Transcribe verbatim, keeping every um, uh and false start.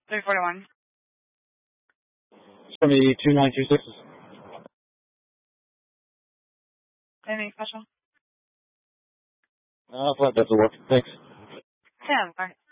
three forty-one. Show me two nine two six. Anything special? Uh, I thought that would work. Thanks. Yeah, bye.